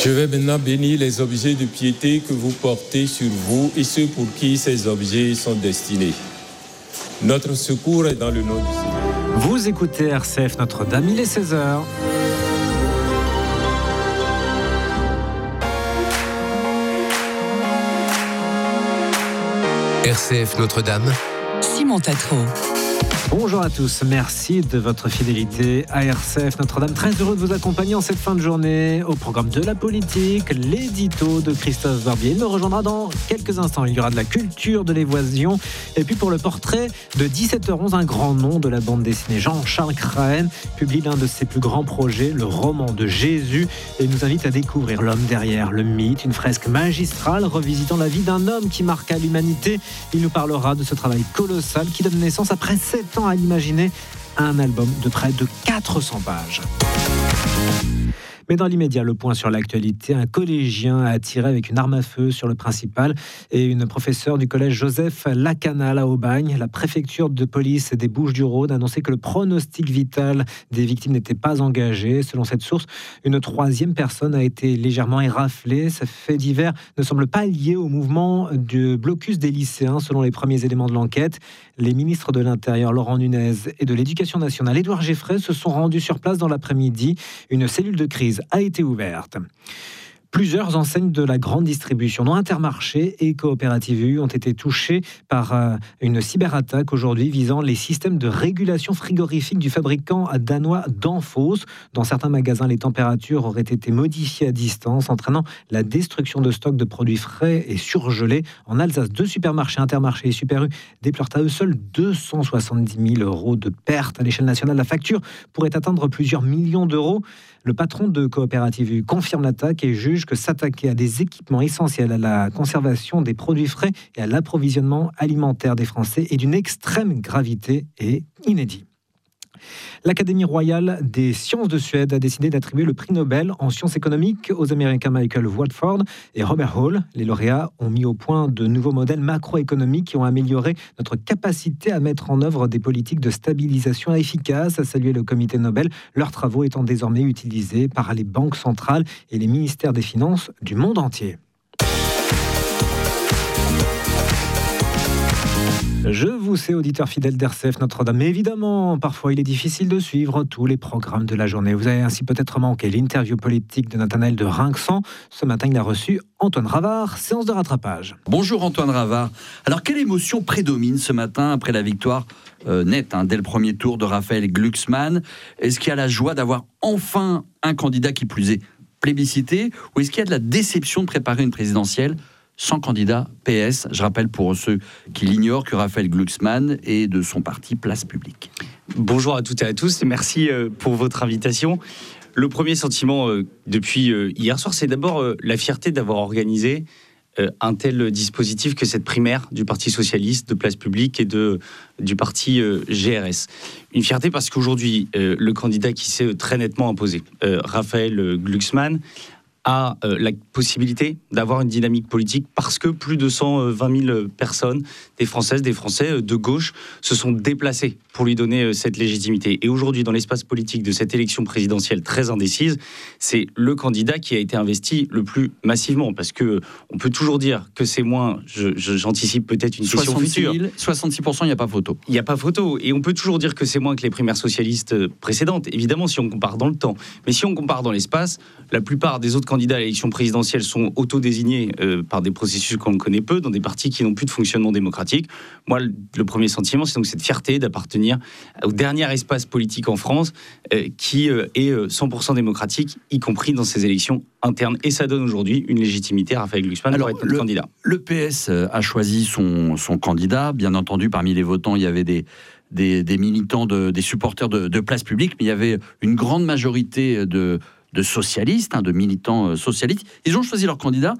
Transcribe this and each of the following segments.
Je vais maintenant bénir les objets de piété que vous portez sur vous et ceux pour qui ces objets sont destinés. Notre secours est dans le nom du Seigneur. Vous écoutez RCF Notre-Dame, il est 16h. RCF Notre-Dame, Simon Tatro. Bonjour à tous, merci de votre fidélité à RCF Notre-Dame. Très heureux de vous accompagner en cette fin de journée au programme de la politique, l'édito de Christophe Barbier. Il me rejoindra dans quelques instants. Il y aura de la culture, de l'évasion. Et puis pour le portrait de 17h11, un grand nom de la bande dessinée. Jean-Charles Crahen publie l'un de ses plus grands projets, le roman de Jésus, et nous invite à découvrir l'homme derrière le mythe, une fresque magistrale revisitant la vie d'un homme qui marqua l'humanité. Il nous parlera de ce travail colossal qui donne naissance après 7 ans à l'imaginer un album de près de 400 pages. Mais dans l'immédiat, le point sur l'actualité, un collégien a tiré avec une arme à feu sur le principal et une professeure du collège Joseph Lacanal à Aubagne. La préfecture de police des Bouches-du-Rhône a annoncé que le pronostic vital des victimes n'était pas engagé. Selon cette source, une troisième personne a été légèrement éraflée. Ce fait divers ne semble pas lié au mouvement de blocus des lycéens, selon les premiers éléments de l'enquête. Les ministres de l'Intérieur, Laurent Nunez, et de l'Éducation nationale, Édouard Geffray, se sont rendus sur place dans l'après-midi. Une cellule de crise a été ouverte. Plusieurs enseignes de la grande distribution, dont Intermarché et Coopérative U, ont été touchées par une cyberattaque aujourd'hui visant les systèmes de régulation frigorifique du fabricant danois Danfoss. Dans certains magasins, les températures auraient été modifiées à distance, entraînant la destruction de stocks de produits frais et surgelés. En Alsace, 2 supermarchés, Intermarché et Super U, déplorent à eux seuls 270 000 euros de pertes. À l'échelle nationale, la facture pourrait atteindre plusieurs millions d'euros. Le patron de Coopérative U confirme l'attaque et juge que s'attaquer à des équipements essentiels à la conservation des produits frais et à l'approvisionnement alimentaire des Français est d'une extrême gravité et inédit. L'Académie royale des sciences de Suède a décidé d'attribuer le prix Nobel en sciences économiques aux Américains Michael Watford et Robert Hall. Les lauréats ont mis au point de nouveaux modèles macroéconomiques qui ont amélioré notre capacité à mettre en œuvre des politiques de stabilisation efficaces, a salué le comité Nobel, leurs travaux étant désormais utilisés par les banques centrales et les ministères des Finances du monde entier. Je vous sais, auditeur fidèle d'RCF Notre-Dame, mais évidemment, parfois il est difficile de suivre tous les programmes de la journée. Vous avez ainsi peut-être manqué l'interview politique de Nathanaël de Rinxan. Ce matin, il a reçu Antoine Ravard, séance de rattrapage. Bonjour Antoine Ravard. Alors, quelle émotion prédomine ce matin après la victoire nette dès le premier tour de Raphaël Glucksmann? Est-ce qu'il y a la joie d'avoir enfin un candidat qui plus est plébiscité, ou est-ce qu'il y a de la déception de préparer une présidentielle sans candidat PS? Je rappelle pour ceux qui l'ignorent que Raphaël Glucksmann est de son parti Place Publique. Bonjour à toutes et à tous et merci pour votre invitation. Le premier sentiment depuis hier soir, c'est d'abord la fierté d'avoir organisé un tel dispositif que cette primaire du Parti Socialiste, de Place Publique et du parti GRS. Une fierté parce qu'aujourd'hui, le candidat qui s'est très nettement imposé, Raphaël Glucksmann, a la possibilité d'avoir une dynamique politique parce que plus de 120 000 personnes, des Françaises, des Français de gauche, se sont déplacés pour lui donner cette légitimité. Et aujourd'hui, dans l'espace politique de cette élection présidentielle très indécise, c'est le candidat qui a été investi le plus massivement. Parce qu'on peut toujours dire que c'est moins, j'anticipe peut-être une question future. 66%, il n'y a pas photo. Il n'y a pas photo. Et on peut toujours dire que c'est moins que les primaires socialistes précédentes, évidemment, si on compare dans le temps. Mais si on compare dans l'espace, la plupart des autres candidats à l'élection présidentielle sont autodésignés par des processus qu'on connaît peu, dans des partis qui n'ont plus de fonctionnement démocratique. Moi, le premier sentiment, c'est donc cette fierté d'appartenir au dernier espace politique en France qui est 100% démocratique, y compris dans ces élections internes. Et ça donne aujourd'hui une légitimité à Raphaël Glucksmann pour être notre candidat. Le PS a choisi son candidat. Bien entendu, parmi les votants, il y avait des militants, des supporters de Place Publique, mais il y avait une grande majorité de socialistes, de militants socialistes. Ils ont choisi leur candidat.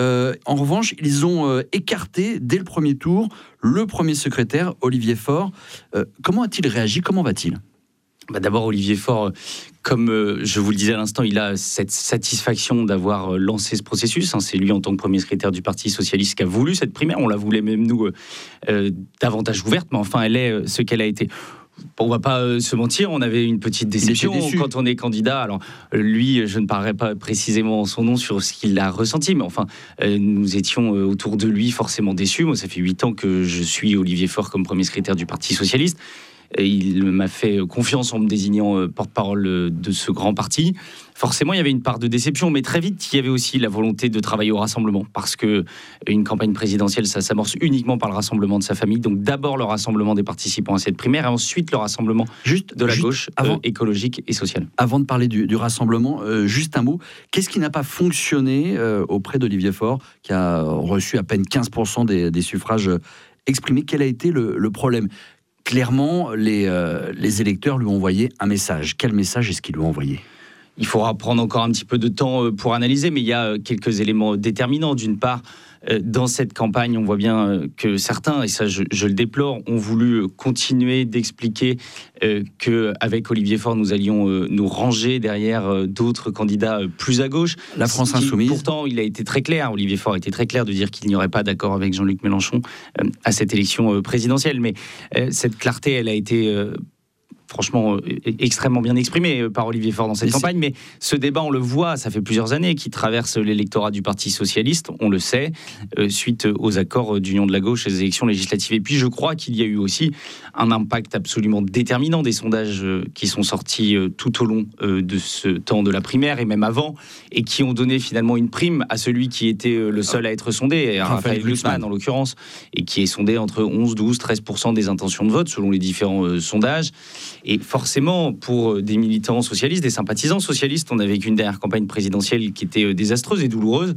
En revanche, ils ont écarté dès le premier tour le premier secrétaire, Olivier Faure. Comment a-t-il réagi? Comment va-t-il? D'abord, Olivier Faure, comme je vous le disais à l'instant, il a cette satisfaction d'avoir lancé ce processus. C'est lui, en tant que premier secrétaire du Parti Socialiste, qui a voulu cette primaire. On la voulait même, nous, davantage ouverte, mais enfin, elle est ce qu'elle a été. On va pas se mentir, on avait une petite déception quand on est candidat. Alors lui, je ne parlerai pas précisément son nom sur ce qu'il a ressenti, mais enfin, nous étions autour de lui forcément déçus. Moi, ça fait 8 ans que je suis Olivier Faure comme premier secrétaire du Parti socialiste. Et il m'a fait confiance en me désignant porte-parole de ce grand parti. Forcément, il y avait une part de déception, mais très vite, il y avait aussi la volonté de travailler au rassemblement, parce qu'une campagne présidentielle, ça s'amorce uniquement par le rassemblement de sa famille. Donc d'abord le rassemblement des participants à cette primaire, et ensuite le rassemblement de la gauche écologique et sociale. Avant de parler du rassemblement, juste un mot. Qu'est-ce qui n'a pas fonctionné auprès d'Olivier Faure, qui a reçu à peine 15% des suffrages exprimés? Quel a été le problème ? Clairement, les électeurs lui ont envoyé un message. Quel message est-ce qu'ils lui ont envoyé ? Il faudra prendre encore un petit peu de temps pour analyser, mais il y a quelques éléments déterminants. D'une part, dans cette campagne, on voit bien que certains, et ça je le déplore, ont voulu continuer d'expliquer qu'avec Olivier Faure, nous allions nous ranger derrière d'autres candidats plus à gauche. La France insoumise. Pourtant, il a été très clair, Olivier Faure a été très clair de dire qu'il n'y aurait pas d'accord avec Jean-Luc Mélenchon à cette élection présidentielle. Mais cette clarté, elle a été... franchement, extrêmement bien exprimé par Olivier Faure dans cette campagne. Mais ce débat, on le voit, ça fait plusieurs années qu'il traverse l'électorat du Parti socialiste, on le sait, suite aux accords d'union de la gauche et des élections législatives. Et puis, je crois qu'il y a eu aussi un impact absolument déterminant des sondages qui sont sortis tout au long de ce temps de la primaire et même avant, et qui ont donné finalement une prime à celui qui était le seul à être sondé, Raphaël Glucksmann en l'occurrence, et qui est sondé entre 11, 12, 13% des intentions de vote selon les différents sondages. Et forcément, pour des militants socialistes, des sympathisants socialistes, on a vécu une dernière campagne présidentielle qui était désastreuse et douloureuse.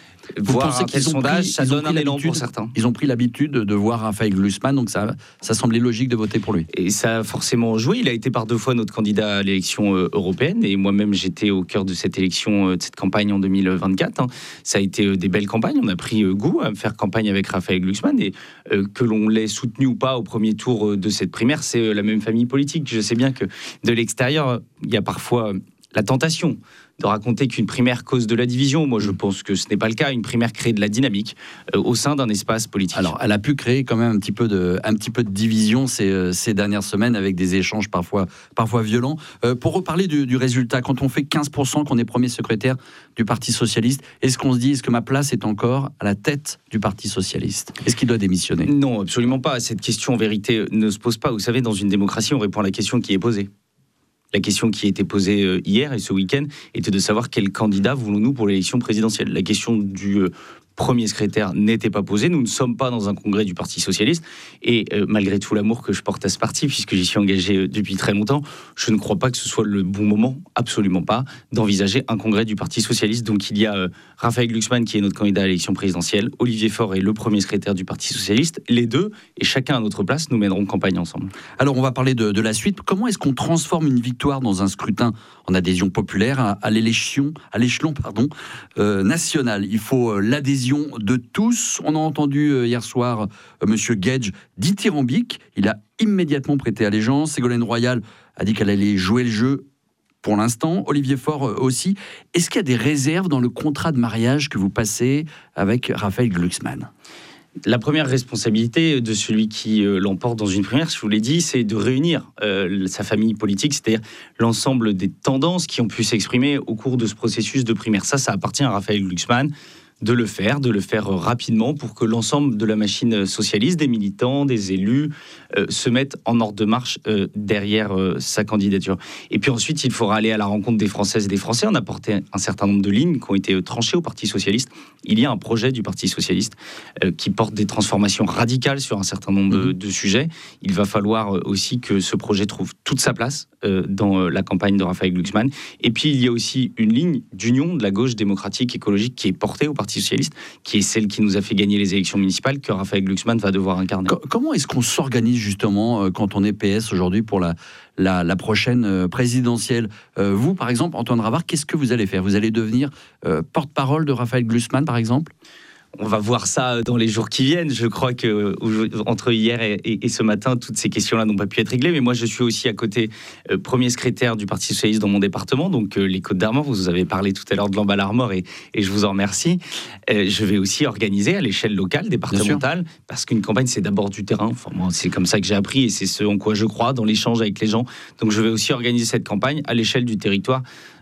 Voir un tel sondage, ça donne un élan pour certains. Ils ont pris l'habitude de voir Raphaël Glucksmann, donc ça semblait logique de voter pour lui. Et ça a forcément joué. Il a été par 2 fois notre candidat à l'élection européenne, et moi-même j'étais au cœur de cette élection, de cette campagne en 2024. Ça a été des belles campagnes. On a pris goût à faire campagne avec Raphaël Glucksmann, et que l'on l'ait soutenu ou pas au premier tour de cette primaire, c'est la même famille politique. Je sais bien que de l'extérieur, il y a parfois la tentation de raconter qu'une primaire cause de la division. Moi, je pense que ce n'est pas le cas. Une primaire crée de la dynamique au sein d'un espace politique. Alors, elle a pu créer quand même un petit peu de division ces dernières semaines, avec des échanges parfois violents. Pour reparler du résultat, quand on fait 15%, qu'on est premier secrétaire du Parti socialiste, est-ce qu'on se dit, est-ce que ma place est encore à la tête du Parti socialiste ? Est-ce qu'il doit démissionner ? Non, absolument pas. Cette question, en vérité, ne se pose pas. Vous savez, dans une démocratie, on répond à la question qui est posée. La question qui a été posée hier et ce week-end était de savoir quel candidat voulons-nous pour l'élection présidentielle. La question du premier secrétaire n'était pas posée. Nous ne sommes pas dans un congrès du Parti socialiste. Et malgré tout l'amour que je porte à ce parti, puisque j'y suis engagé depuis très longtemps, je ne crois pas que ce soit le bon moment, absolument pas, d'envisager un congrès du Parti socialiste. Donc il y a Raphaël Glucksmann qui est notre candidat à l'élection présidentielle, Olivier Faure est le premier secrétaire du Parti socialiste. Les deux, et chacun à notre place, nous mènerons campagne ensemble. Alors on va parler de la suite. Comment est-ce qu'on transforme une victoire dans un scrutin en adhésion populaire à l'échelon national ? Il faut l'adhésion de tous. On a entendu hier soir Monsieur Guedj dithyrambique. Il a immédiatement prêté allégeance. Ségolène Royal a dit qu'elle allait jouer le jeu pour l'instant. Olivier Faure aussi. Est-ce qu'il y a des réserves dans le contrat de mariage que vous passez avec Raphaël Glucksmann ? La première responsabilité de celui qui l'emporte dans une primaire, je vous l'ai dit, c'est de réunir sa famille politique, c'est-à-dire l'ensemble des tendances qui ont pu s'exprimer au cours de ce processus de primaire. Ça appartient à Raphaël Glucksmann de le faire rapidement pour que l'ensemble de la machine socialiste, des militants, des élus, se mettent en ordre de marche derrière sa candidature. Et puis ensuite, il faudra aller à la rencontre des Françaises et des Français. On a porté un certain nombre de lignes qui ont été tranchées au Parti socialiste. Il y a un projet du Parti socialiste qui porte des transformations radicales sur un certain nombre de sujets. Il va falloir aussi que ce projet trouve toute sa place dans la campagne de Raphaël Glucksmann. Et puis, il y a aussi une ligne d'union de la gauche démocratique écologique qui est portée au Parti socialiste, qui est celle qui nous a fait gagner les élections municipales, que Raphaël Glucksmann va devoir incarner. Comment est-ce qu'on s'organise justement quand on est PS aujourd'hui pour la prochaine présidentielle ? Vous, par exemple, Antoine Ravard, qu'est-ce que vous allez faire ? Vous allez devenir porte-parole de Raphaël Glucksmann, par exemple ? On va voir ça dans les jours qui viennent. Je crois que entre hier et ce matin, toutes ces questions-là n'ont pas pu être réglées. Mais moi, je suis aussi à côté premier secrétaire du Parti socialiste dans mon département, donc les Côtes-d'Armor. Vous avez parlé tout à l'heure de l'Embal-Armor et je vous en remercie. Je vais aussi organiser à l'échelle locale, départementale, parce qu'une campagne, c'est d'abord du terrain. Enfin, moi, c'est comme ça que j'ai appris et c'est ce en quoi je crois, dans l'échange avec les gens. Donc, je vais aussi organiser cette campagne à l'échelle du territoire.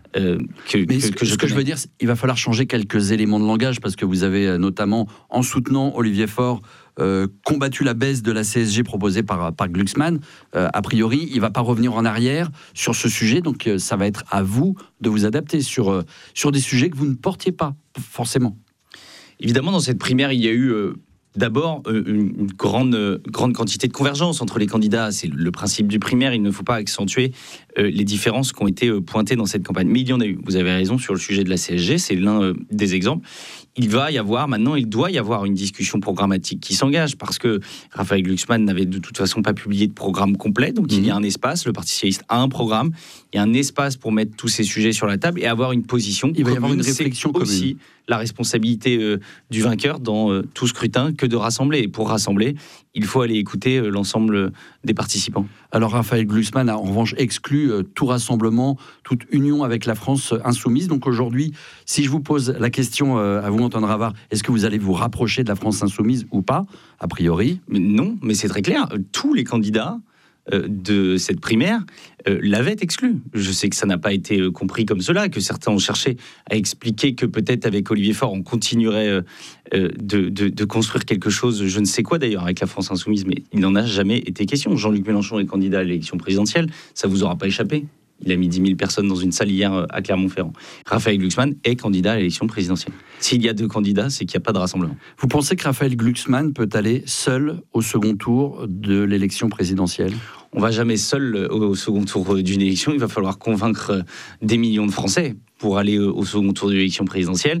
Ce que je veux dire, il va falloir changer quelques éléments de langage parce que vous avez notamment, en soutenant Olivier Faure, combattu la baisse de la CSG proposée par Glucksmann. A priori, il ne va pas revenir en arrière sur ce sujet, donc ça va être à vous de vous adapter sur des sujets que vous ne portiez pas forcément. Évidemment, dans cette primaire, il y a eu d'abord une grande quantité de convergence entre les candidats. C'est le principe du primaire, il ne faut pas accentuer les différences qui ont été pointées dans cette campagne. Mais il y en a eu, vous avez raison, sur le sujet de la CSG, c'est l'un des exemples. Il doit y avoir une discussion programmatique qui s'engage, parce que Raphaël Glucksmann n'avait de toute façon pas publié de programme complet, donc il y a un espace, le Parti socialiste a un programme, il y a un espace pour mettre tous ces sujets sur la table et avoir une position commune. Il va y avoir une réflexion commune. Aussi la responsabilité du vainqueur dans tout scrutin que de rassembler. Et pour rassembler, il faut aller écouter l'ensemble des participants. Alors Raphaël Glucksmann a en revanche exclu tout rassemblement, toute union avec la France insoumise. Donc aujourd'hui, si je vous pose la question à vous, Antoine Ravard, est-ce que vous allez vous rapprocher de la France insoumise ou pas? A priori. Mais non, mais c'est très clair. Tous les candidats de cette primaire l'avaient exclu. Je sais que ça n'a pas été compris comme cela, que certains ont cherché à expliquer que peut-être avec Olivier Faure, on continuerait de construire quelque chose, je ne sais quoi d'ailleurs, avec la France insoumise, mais il n'en a jamais été question. Jean-Luc Mélenchon est candidat à l'élection présidentielle, ça vous aura pas échappé. Il a mis 10 000 personnes dans une salle hier à Clermont-Ferrand. Raphaël Glucksmann est candidat à l'élection présidentielle. S'il y a 2 candidats, c'est qu'il n'y a pas de rassemblement. Vous pensez que Raphaël Glucksmann peut aller seul au second tour de l'élection présidentielle? On ne va jamais seul au second tour d'une élection. Il va falloir convaincre des millions de Français pour aller au second tour de l'élection présidentielle.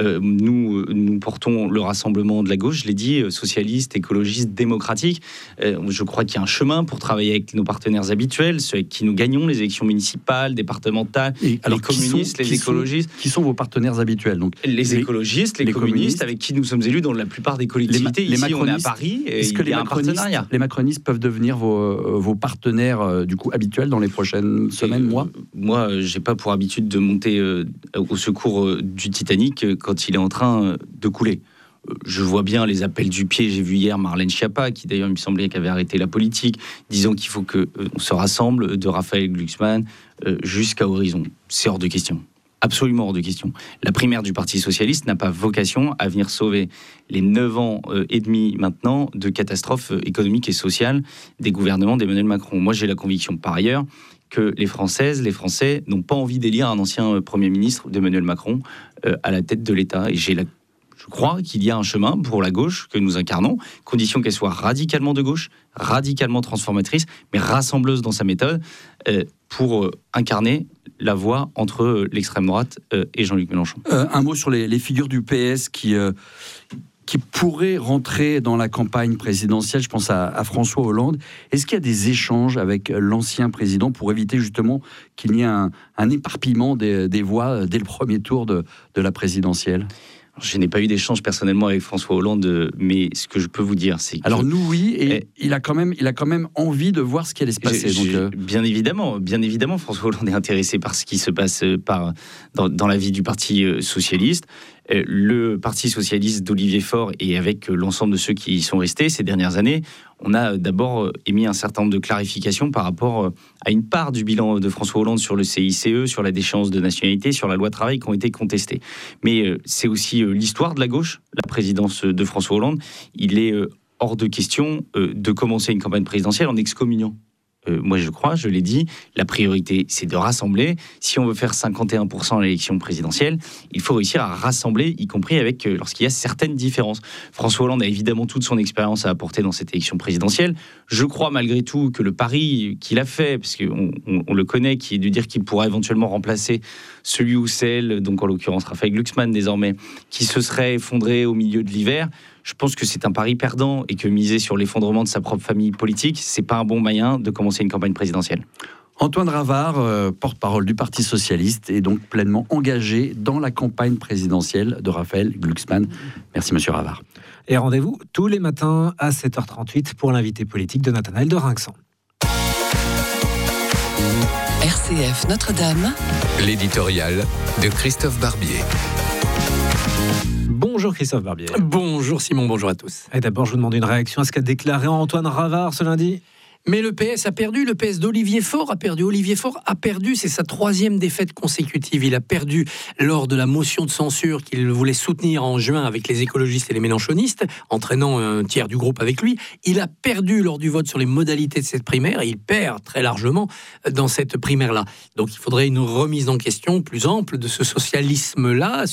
Nous portons le rassemblement de la gauche, je l'ai dit, socialiste, écologiste, démocratique. Je crois qu'il y a un chemin pour travailler avec nos partenaires habituels, ceux avec qui nous gagnons les élections municipales, départementales, les communistes, les écologistes. Qui sont vos partenaires habituels donc, les écologistes, les communistes, avec qui nous sommes élus dans la plupart des collectivités. Ici, on est à Paris, et il y a un partenariat. Les macronistes peuvent devenir vos partenaires du coup, habituels dans les prochaines semaines, mois? Moi, je n'ai pas pour habitude de monter au secours du Titanic quand il est en train de couler. Je vois bien les appels du pied. J'ai vu hier Marlène Schiappa, qui d'ailleurs il me semblait qu'avait arrêté la politique, disant qu'il faut qu'on se rassemble, de Raphaël Glucksmann jusqu'à horizon. C'est hors de question. Absolument hors de question. La primaire du Parti socialiste n'a pas vocation à venir sauver les 9 ans et demi maintenant de catastrophe économique et sociale des gouvernements d'Emmanuel Macron. Moi, j'ai la conviction, par ailleurs, que les Françaises, les Français n'ont pas envie d'élire un ancien Premier ministre d'Emmanuel Macron à la tête de l'État. Et je crois qu'il y a un chemin pour la gauche que nous incarnons, condition qu'elle soit radicalement de gauche, radicalement transformatrice, mais rassembleuse dans sa méthode, pour incarner la voie entre l'extrême droite et Jean-Luc Mélenchon. Un mot sur les figures du PS qui pourraient rentrer dans la campagne présidentielle. Je pense à François Hollande. Est-ce qu'il y a des échanges avec l'ancien président pour éviter justement qu'il y ait un éparpillement des voix dès le premier tour de la présidentielle? Je n'ai pas eu d'échange personnellement avec François Hollande, mais ce que je peux vous dire, c'est que... Alors nous, oui, et il a quand même envie de voir ce qui allait se passer. Bien évidemment, François Hollande est intéressé par ce qui se passe dans la vie du Parti socialiste. Le Parti socialiste d'Olivier Faure et avec l'ensemble de ceux qui y sont restés ces dernières années, on a d'abord émis un certain nombre de clarifications par rapport à une part du bilan de François Hollande sur le CICE, sur la déchéance de nationalité, sur la loi travail qui ont été contestées. Mais c'est aussi l'histoire de la gauche, la présidence de François Hollande. Il est hors de question de commencer une campagne présidentielle en excommuniant. Moi, je crois, je l'ai dit, la priorité, c'est de rassembler. Si on veut faire 51% à l'élection présidentielle, il faut réussir à rassembler, y compris lorsqu'il y a certaines différences. François Hollande a évidemment toute son expérience à apporter dans cette élection présidentielle. Je crois malgré tout que le pari qu'il a fait, parce qu'on le connaît, qui est de dire qu'il pourra éventuellement remplacer celui ou celle, donc en l'occurrence Raphaël Glucksmann désormais, qui se serait effondré au milieu de l'hiver. Je pense que c'est un pari perdant et que miser sur l'effondrement de sa propre famille politique, c'est pas un bon moyen de commencer une campagne présidentielle. Antoine Ravard, porte-parole du Parti socialiste, est donc pleinement engagé dans la campagne présidentielle de Raphaël Glucksmann. Merci Monsieur Ravard. Et rendez-vous tous les matins à 7h38 pour l'invité politique de Nathanaël de Rinxan. RCF Notre-Dame, l'éditorial de Christophe Barbier. Bonjour Christophe Barbier. Bonjour Simon, bonjour à tous. Et d'abord, je vous demande une réaction à ce qu'a déclaré Antoine Ravard ce lundi. Mais le PS a perdu, le PS d'Olivier Faure a perdu. Olivier Faure a perdu, c'est sa 3e défaite consécutive. Il a perdu lors de la motion de censure qu'il voulait soutenir en juin avec les écologistes et les mélenchonistes, entraînant un tiers du groupe avec lui. Il a perdu lors du vote sur les modalités de cette primaire et il perd très largement dans cette primaire-là. Donc il faudrait une remise en question plus ample de ce socialisme-là.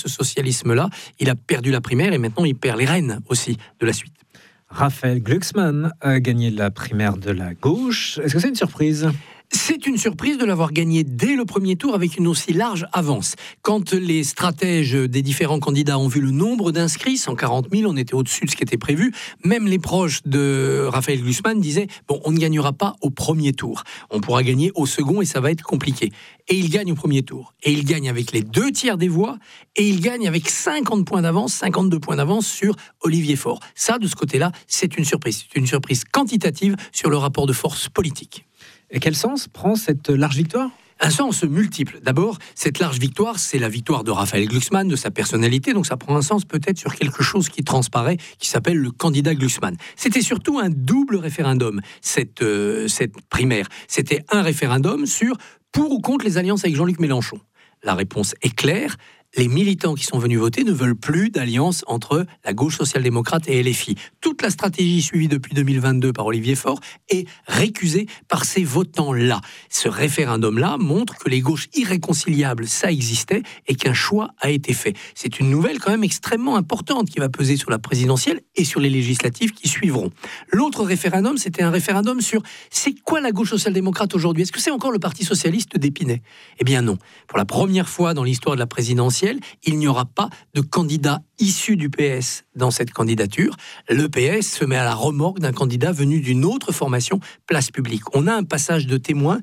Il a perdu la primaire et maintenant il perd les rênes aussi de la suite. Raphaël Glucksmann a gagné la primaire de la gauche. Est-ce que c'est une surprise ? C'est une surprise de l'avoir gagné dès le premier tour avec une aussi large avance. Quand les stratèges des différents candidats ont vu le nombre d'inscrits, 140 000, on était au-dessus de ce qui était prévu, même les proches de Raphaël Glucksmann disaient « Bon, on ne gagnera pas au premier tour. On pourra gagner au second et ça va être compliqué. » Et il gagne au premier tour. Et il gagne avec les 2 tiers des voix et il gagne avec 50 points d'avance, 52 points d'avance sur Olivier Faure. Ça, de ce côté-là, c'est une surprise. C'est une surprise quantitative sur le rapport de force politique. Et quel sens prend cette large victoire ? Un sens multiple. D'abord, cette large victoire, c'est la victoire de Raphaël Glucksmann, de sa personnalité, donc ça prend un sens peut-être sur quelque chose qui transparaît, qui s'appelle le candidat Glucksmann. C'était surtout un double référendum, cette primaire. C'était un référendum sur pour ou contre les alliances avec Jean-Luc Mélenchon. La réponse est claire. Les militants qui sont venus voter ne veulent plus d'alliance entre la gauche social-démocrate et LFI. Toute la stratégie suivie depuis 2022 par Olivier Faure est récusée par ces votants-là. Ce référendum-là montre que les gauches irréconciliables, ça existait et qu'un choix a été fait. C'est une nouvelle quand même extrêmement importante qui va peser sur la présidentielle et sur les législatives qui suivront. L'autre référendum, c'était un référendum sur c'est quoi la gauche social-démocrate aujourd'hui ? Est-ce que c'est encore le Parti socialiste d'Épinay ? Eh bien non. Pour la première fois dans l'histoire de la présidentielle, il n'y aura pas de candidat issu du PS dans cette candidature. Le PS se met à la remorque d'un candidat venu d'une autre formation, Place Publique. On a un passage de témoin,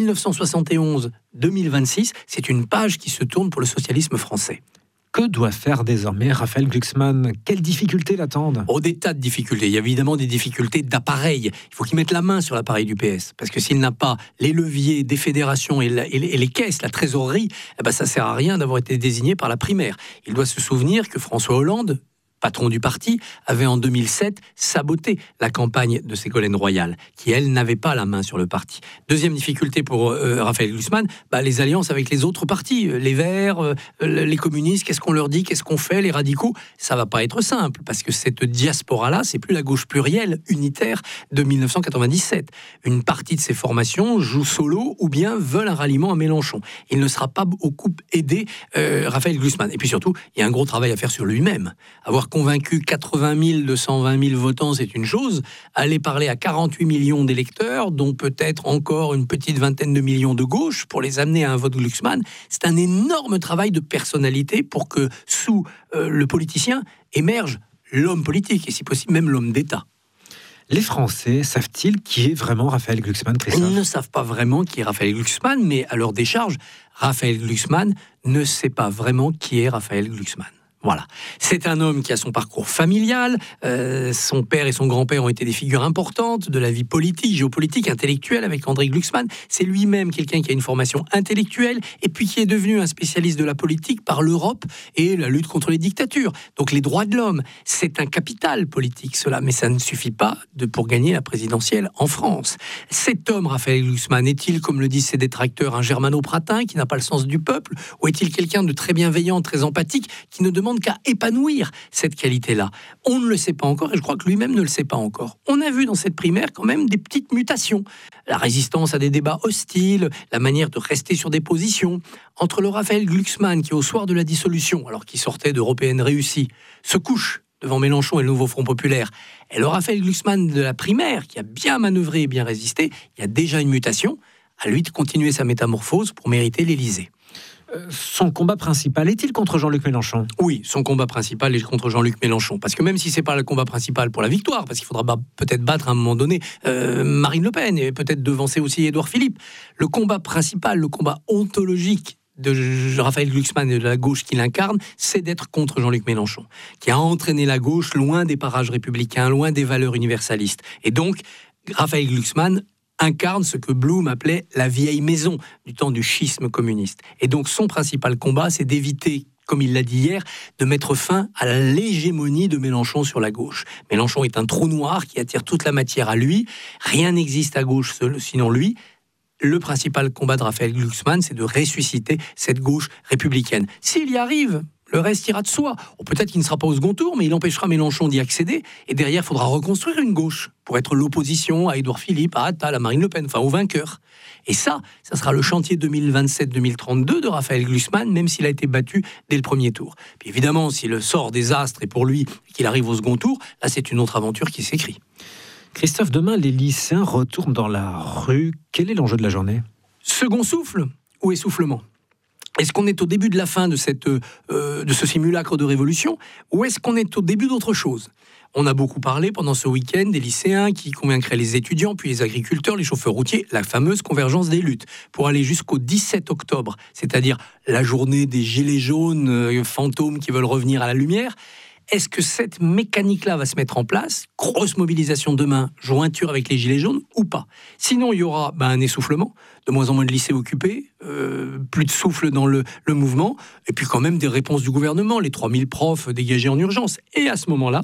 1971-2026, c'est une page qui se tourne pour le socialisme français. Que doit faire désormais Raphaël Glucksmann ? Quelles difficultés l'attendent ? Des tas de difficultés. Il y a évidemment des difficultés d'appareil. Il faut qu'il mette la main sur l'appareil du PS. Parce que s'il n'a pas les leviers des fédérations et les caisses, la trésorerie, ça ne sert à rien d'avoir été désigné par la primaire. Il doit se souvenir que François Hollande, patron du parti, avait en 2007 saboté la campagne de Ségolène Royal, qui, elle, n'avait pas la main sur le parti. Deuxième difficulté pour Raphaël Glucksmann, les alliances avec les autres partis, les Verts, les communistes, qu'est-ce qu'on leur dit, qu'est-ce qu'on fait, les radicaux, ça va pas être simple, parce que cette diaspora-là, c'est plus la gauche plurielle, unitaire de 1997. Une partie de ces formations joue solo ou bien veulent un ralliement à Mélenchon. Il ne sera pas beaucoup aidé, Raphaël Glucksmann. Et puis surtout, il y a un gros travail à faire sur lui-même. Avoir convaincu 80 000 de 120 000 votants, c'est une chose. Aller parler à 48 millions d'électeurs, dont peut-être encore une petite vingtaine de millions de gauche, pour les amener à un vote Glucksmann, c'est un énorme travail de personnalité pour que sous le politicien émerge l'homme politique, et si possible même l'homme d'État. Les Français savent-ils qui est vraiment Raphaël Glucksmann, Christophe ? Ils ne savent pas vraiment qui est Raphaël Glucksmann, mais à leur décharge, Raphaël Glucksmann ne sait pas vraiment qui est Raphaël Glucksmann. Voilà. C'est un homme qui a son parcours familial. Son père et son grand-père ont été des figures importantes de la vie politique, géopolitique, intellectuelle avec André Glucksmann. C'est lui-même quelqu'un qui a une formation intellectuelle et puis qui est devenu un spécialiste de la politique par l'Europe et la lutte contre les dictatures. Donc les droits de l'homme, c'est un capital politique cela, mais ça ne suffit pas pour gagner la présidentielle en France. Cet homme, Raphaël Glucksmann, est-il, comme le disent ses détracteurs, un germano-pratin qui n'a pas le sens du peuple, ou est-il quelqu'un de très bienveillant, très empathique, qui ne demande qu'à épanouir cette qualité-là? On ne le sait pas encore, et je crois que lui-même ne le sait pas encore. On a vu dans cette primaire quand même des petites mutations. La résistance à des débats hostiles, la manière de rester sur des positions. Entre le Raphaël Glucksmann, qui au soir de la dissolution, alors qu'il sortait d'Européenne réussie, se couche devant Mélenchon et le nouveau Front populaire, et le Raphaël Glucksmann de la primaire, qui a bien manœuvré et bien résisté, il y a déjà une mutation. À lui de continuer sa métamorphose pour mériter l'Élysée. Son combat principal est-il contre Jean-Luc Mélenchon ? Oui, son combat principal est contre Jean-Luc Mélenchon. Parce que même si ce n'est pas le combat principal pour la victoire, parce qu'il faudra peut-être battre à un moment donné Marine Le Pen et peut-être devancer aussi Édouard Philippe, le combat principal, le combat ontologique de Raphaël Glucksmann et de la gauche qu'il incarne, c'est d'être contre Jean-Luc Mélenchon, qui a entraîné la gauche loin des parages républicains, loin des valeurs universalistes. Et donc, Raphaël Glucksmann incarne ce que Blum appelait la vieille maison du temps du schisme communiste. Et donc son principal combat, c'est d'éviter, comme il l'a dit hier, de mettre fin à l'hégémonie de Mélenchon sur la gauche. Mélenchon est un trou noir qui attire toute la matière à lui. Rien n'existe à gauche sinon lui. Le principal combat de Raphaël Glucksmann, c'est de ressusciter cette gauche républicaine. S'il y arrive, le reste ira de soi. Ou peut-être qu'il ne sera pas au second tour, mais il empêchera Mélenchon d'y accéder. Et derrière, il faudra reconstruire une gauche pour être l'opposition à Édouard Philippe, à Attal, à Marine Le Pen, enfin aux vainqueurs. Et ça sera le chantier 2027-2032 de Raphaël Glucksmann, même s'il a été battu dès le premier tour. Puis évidemment, si le sort des astres est pour lui et qu'il arrive au second tour, là, c'est une autre aventure qui s'écrit. Christophe, demain, les lycéens retournent dans la rue. Quel est l'enjeu de la journée ? Second souffle ou essoufflement ? Est-ce qu'on est au début de la fin de ce simulacre de révolution, ou est-ce qu'on est au début d'autre chose ? On a beaucoup parlé pendant ce week-end des lycéens qui convaincraient les étudiants, puis les agriculteurs, les chauffeurs routiers, la fameuse convergence des luttes, pour aller jusqu'au 17 octobre, c'est-à-dire la journée des gilets jaunes, fantômes qui veulent revenir à la lumière. Est-ce que cette mécanique-là va se mettre en place ? Grosse mobilisation demain, jointure avec les gilets jaunes ou pas ? Sinon, il y aura un essoufflement, de moins en moins de lycées occupés, plus de souffle dans le mouvement, et puis quand même des réponses du gouvernement, les 3000 profs dégagés en urgence. Et à ce moment-là,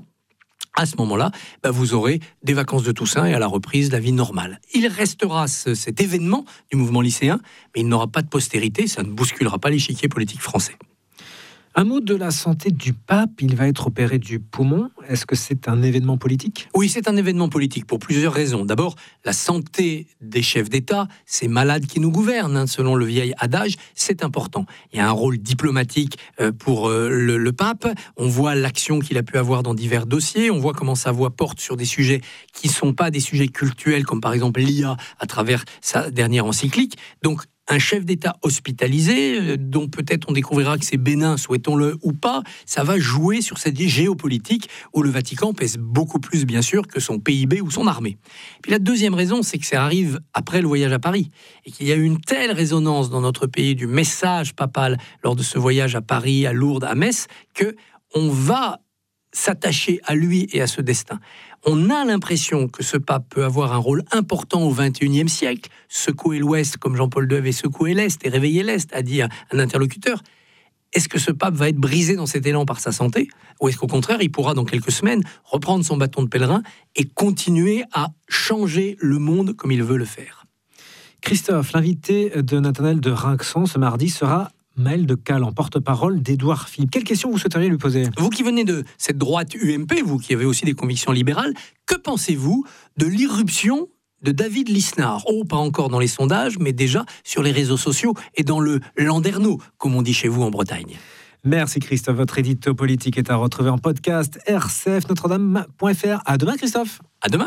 vous aurez des vacances de Toussaint et à la reprise la vie normale. Il restera cet événement du mouvement lycéen, mais il n'aura pas de postérité, ça ne bousculera pas l'échiquier politique français. Un mot de la santé du pape, il va être opéré du poumon. Est-ce que c'est un événement politique ? Oui, c'est un événement politique pour plusieurs raisons. D'abord, la santé des chefs d'État, ces malades qui nous gouvernent, selon le vieil adage, c'est important. Il y a un rôle diplomatique pour le pape. On voit l'action qu'il a pu avoir dans divers dossiers. On voit comment sa voix porte sur des sujets qui ne sont pas des sujets cultuels, comme par exemple l'IA à travers sa dernière encyclique. Donc, un chef d'État hospitalisé, dont peut-être on découvrira que c'est bénin, souhaitons-le ou pas, ça va jouer sur cette géopolitique où le Vatican pèse beaucoup plus, bien sûr, que son PIB ou son armée. Puis la deuxième raison, c'est que ça arrive après le voyage à Paris, et qu'il y a eu une telle résonance dans notre pays du message papal lors de ce voyage à Paris, à Lourdes, à Metz, qu'on va s'attacher à lui et à ce destin. On a l'impression que ce pape peut avoir un rôle important au XXIe siècle, secouer l'Ouest comme Jean-Paul II avait secoué l'Est et réveillé l'Est, a dit un interlocuteur. Est-ce que ce pape va être brisé dans cet élan par sa santé, ou est-ce qu'au contraire, il pourra dans quelques semaines reprendre son bâton de pèlerin et continuer à changer le monde comme il veut le faire ? Christophe, l'invité de Nathanaël de Rinxan ce mardi sera Maël de Calle, en porte-parole d'Édouard Philippe. Quelle question vous souhaiteriez lui poser ? Vous qui venez de cette droite UMP, vous qui avez aussi des convictions libérales, que pensez-vous de l'irruption de David Lisnard ? Pas encore dans les sondages, mais déjà sur les réseaux sociaux et dans le landerneau, comme on dit chez vous en Bretagne. Merci Christophe, votre édito politique est à retrouver en podcast RCF Notre-Dame.fr. À demain Christophe. À demain.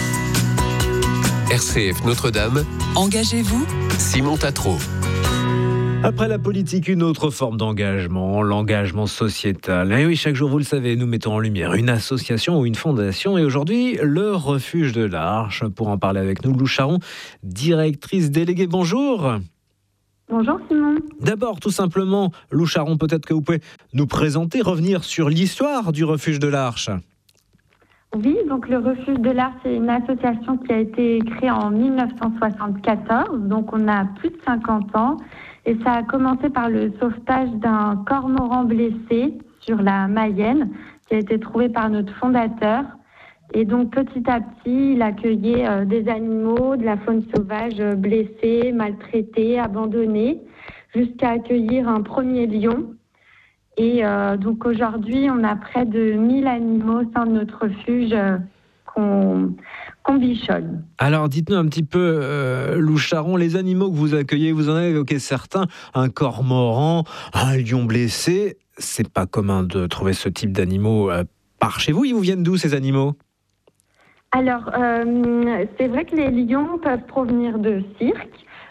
RCF Notre-Dame. Engagez-vous. Simon Tatro. Après la politique, une autre forme d'engagement, l'engagement sociétal. Et oui, chaque jour, vous le savez, nous mettons en lumière une association ou une fondation. Et aujourd'hui, le Refuge de l'Arche. Pour en parler avec nous, Lou Charon, directrice déléguée. Bonjour. Bonjour Simon. D'abord, tout simplement, Lou Charon, peut-être que vous pouvez nous présenter, revenir sur l'histoire du Refuge de l'Arche. Oui, donc le Refuge de l'Arche, c'est une association qui a été créée en 1974. Donc on a plus de 50 ans. Et ça a commencé par le sauvetage d'un cormoran blessé sur la Mayenne, qui a été trouvé par notre fondateur. Et donc petit à petit, il accueillait des animaux, de la faune sauvage blessés, maltraités, abandonnés, jusqu'à accueillir un premier lion. Et donc aujourd'hui, on a près de 1000 animaux au sein de notre refuge qu'on bichonne. Alors dites-nous un petit peu, Lou Charon, les animaux que vous accueillez, vous en avez évoqué certains, un cormoran, un lion blessé. C'est pas commun de trouver ce type d'animaux par chez vous. Ils vous viennent d'où ces animaux ? Alors, c'est vrai que les lions peuvent provenir de cirques.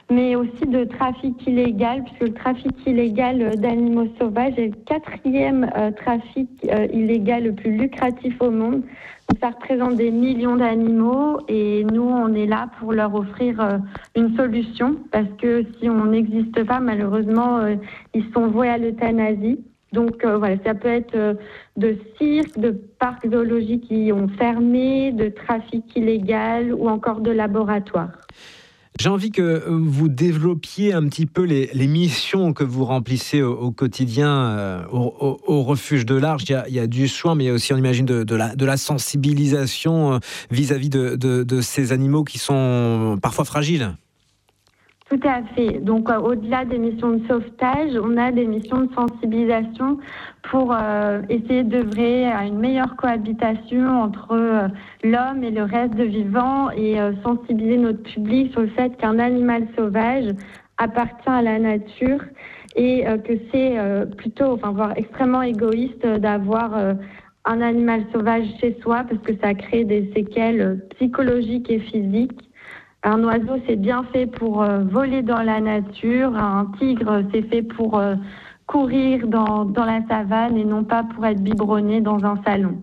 mais aussi de trafic illégal, puisque le trafic illégal d'animaux sauvages est le 4e trafic illégal le plus lucratif au monde. Donc, ça représente des millions d'animaux et nous, on est là pour leur offrir une solution, parce que si on n'existe pas, malheureusement, ils sont voués à l'euthanasie. Donc voilà, ça peut être de cirques, de parcs zoologiques qui ont fermé, de trafic illégal ou encore de laboratoires. J'ai envie que vous développiez un petit peu les missions que vous remplissez au quotidien au refuge de l'Arche. Il y a du soin, mais il y a aussi, on imagine, de la sensibilisation vis-à-vis de ces animaux qui sont parfois fragiles. Tout à fait. Donc, au-delà des missions de sauvetage, on a des missions de sensibilisation pour essayer d'œuvrer à une meilleure cohabitation entre l'homme et le reste de vivant et sensibiliser notre public sur le fait qu'un animal sauvage appartient à la nature et que c'est voire extrêmement égoïste d'avoir un animal sauvage chez soi parce que ça crée des séquelles psychologiques et physiques. Un oiseau, c'est bien fait pour voler dans la nature. Un tigre, c'est fait pour courir dans la savane et non pas pour être biberonné dans un salon.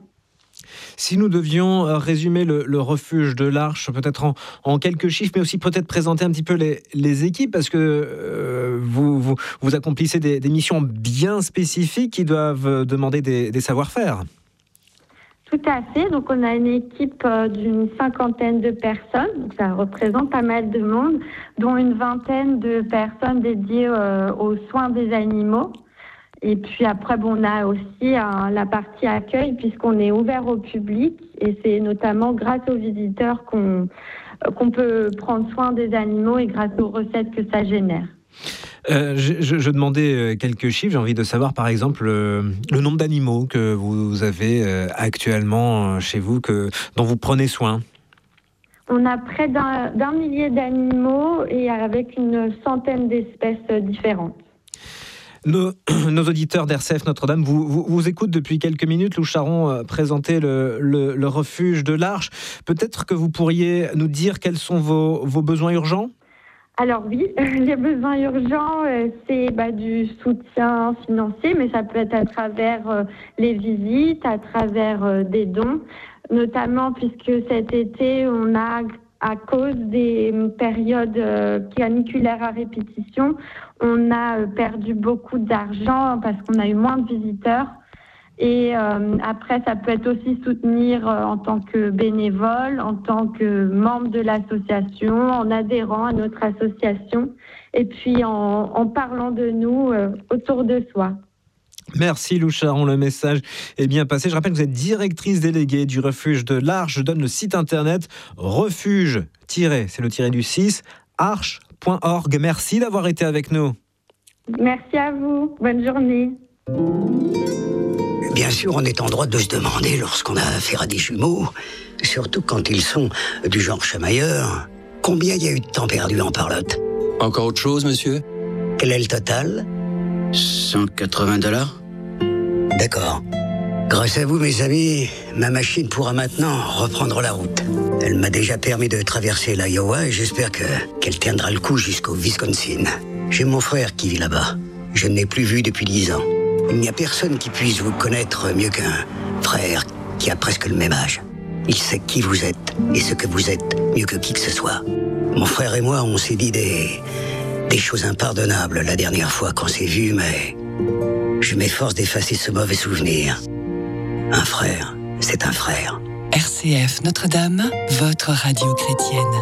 Si nous devions résumer le refuge de l'Arche, peut-être en quelques chiffres, mais aussi peut-être présenter un petit peu les équipes, parce que vous accomplissez des missions bien spécifiques qui doivent demander des savoir-faire. Tout à fait. Donc, on a une équipe d'une 50aine de personnes. Donc, ça représente pas mal de monde, dont une 20aine de personnes dédiées aux soins des animaux. Et puis après, on a aussi la partie accueil, puisqu'on est ouvert au public. Et c'est notamment grâce aux visiteurs qu'on peut prendre soin des animaux et grâce aux recettes que ça génère. Je demandais quelques chiffres. J'ai envie de savoir, par exemple, le nombre d'animaux que vous avez actuellement chez vous, dont vous prenez soin. On a près d'un millier d'animaux et avec une centaine d'espèces différentes. Nos auditeurs d'RCF Notre-Dame vous écoutent depuis quelques minutes. Lou Charron présentait le refuge de l'Arche. Peut-être que vous pourriez nous dire quels sont vos besoins urgents ? Alors oui, les besoins urgents, c'est du soutien financier, mais ça peut être à travers les visites, à travers des dons, notamment puisque cet été, on a, à cause des périodes caniculaires à répétition, on a perdu beaucoup d'argent parce qu'on a eu moins de visiteurs. Et après, ça peut être aussi soutenir en tant que bénévole, en tant que membre de l'association, en adhérant à notre association, et puis en parlant de nous autour de soi. Merci Lou Charron, le message est bien passé. Je rappelle que vous êtes directrice déléguée du refuge de l'Arche. Je donne le site internet refuge- c'est le tiré du 6, arche.org. Merci d'avoir été avec nous. Merci à vous. Bonne journée. Bien sûr, on est en droit de se demander, lorsqu'on a affaire à des jumeaux, surtout quand ils sont du genre chamailleur, combien il y a eu de temps perdu en parlotte. Encore autre chose, monsieur ? Quel est le total ? $180. D'accord. Grâce à vous, mes amis, ma machine pourra maintenant reprendre la route. Elle m'a déjà permis de traverser l'Iowa et j'espère qu'elle tiendra le coup jusqu'au Wisconsin. J'ai mon frère qui vit là-bas. Je ne l'ai plus vu depuis 10 ans. Il n'y a personne qui puisse vous connaître mieux qu'un frère qui a presque le même âge. Il sait qui vous êtes et ce que vous êtes mieux que qui que ce soit. Mon frère et moi, on s'est dit des choses impardonnables la dernière fois qu'on s'est vus, mais je m'efforce d'effacer ce mauvais souvenir. Un frère, c'est un frère. RCF Notre-Dame, votre radio chrétienne.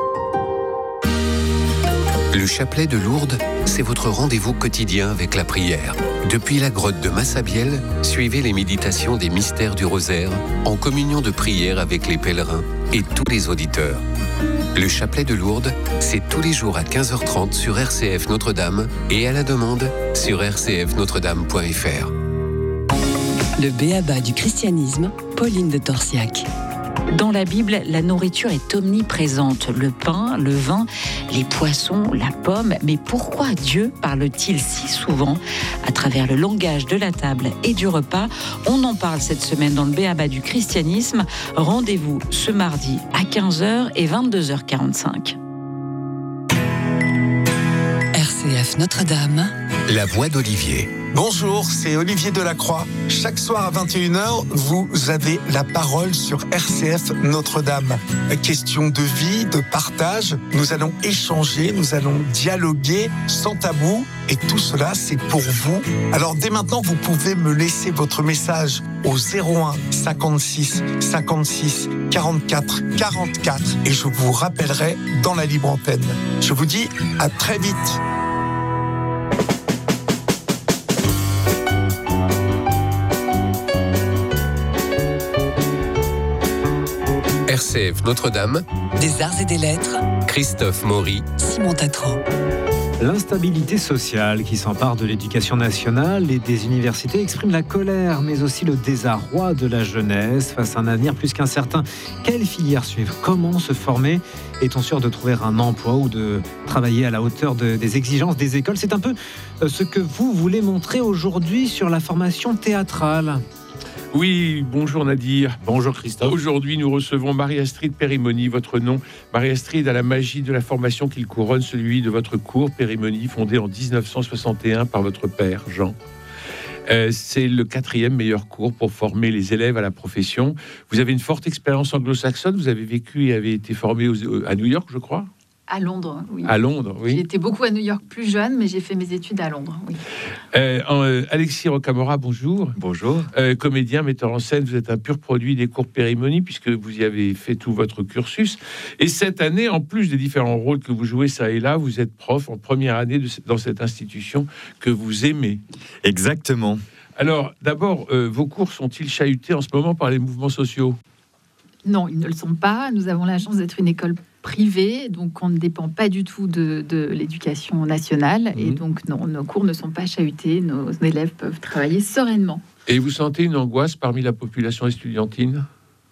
Le chapelet de Lourdes, c'est votre rendez-vous quotidien avec la prière. Depuis la grotte de Massabielle, suivez les méditations des mystères du rosaire en communion de prière avec les pèlerins et tous les auditeurs. Le chapelet de Lourdes, c'est tous les jours à 15h30 sur RCF Notre-Dame et à la demande sur rcfnotredame.fr. Le b.a.-ba du christianisme, Pauline de Torsiac. Dans la Bible, la nourriture est omniprésente. Le pain, le vin, les poissons, la pomme. Mais pourquoi Dieu parle-t-il si souvent à travers le langage de la table et du repas ? On en parle cette semaine dans le b.a.-ba du christianisme. Rendez-vous ce mardi à 15h et 22h45. RCF Notre-Dame. La voix d'Olivier. Bonjour, c'est Olivier Delacroix. Chaque soir à 21h, vous avez la parole sur RCF Notre-Dame. Question de vie, de partage. Nous allons échanger, nous allons dialoguer sans tabou. Et tout cela, c'est pour vous. Alors dès maintenant, vous pouvez me laisser votre message au 01 56 56 44 44 et je vous rappellerai dans la libre antenne. Je vous dis à très vite. RCF Notre-Dame, Des arts et des lettres, Christophe Maury, Simon Tatro. L'instabilité sociale qui s'empare de l'éducation nationale et des universités exprime la colère, mais aussi le désarroi de la jeunesse face à un avenir plus qu'incertain. Quelle filière suivre? Comment se former? Est-on sûr de trouver un emploi ou de travailler à la hauteur des exigences des écoles? C'est un peu ce que vous voulez montrer aujourd'hui sur la formation théâtrale. Oui, bonjour Nadir. Bonjour Christophe. Aujourd'hui, nous recevons Marie-Astrid Périmoni, votre nom. Marie-Astrid a la magie de la formation qu'il couronne, celui de votre cours Périmoni, fondé en 1961 par votre père, Jean. C'est le 4e meilleur cours pour former les élèves à la profession. Vous avez une forte expérience anglo-saxonne, vous avez vécu et avez été formé à New York, je crois. À Londres, oui. À Londres, oui. J'ai été beaucoup à New York plus jeune, mais j'ai fait mes études à Londres, oui. Alexis Rocamora, bonjour. Bonjour. Comédien, metteur en scène, vous êtes un pur produit des cours Périmoni, puisque vous y avez fait tout votre cursus. Et cette année, en plus des différents rôles que vous jouez ça et là, vous êtes prof en première année dans cette institution que vous aimez. Exactement. Alors, d'abord, vos cours sont-ils chahutés en ce moment par les mouvements sociaux? Non, ils ne le sont pas. Nous avons la chance d'être une école privée, donc on ne dépend pas du tout de l'éducation nationale. Et donc, non, nos cours ne sont pas chahutés. Nos élèves peuvent travailler sereinement. Et vous sentez une angoisse parmi la population estudiantine?